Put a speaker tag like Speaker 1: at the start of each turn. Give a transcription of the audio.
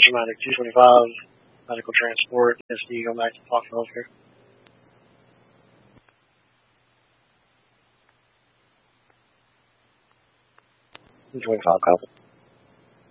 Speaker 1: Medic 225, medical transport, SD, go back to Fox Healthcare. 225, copy.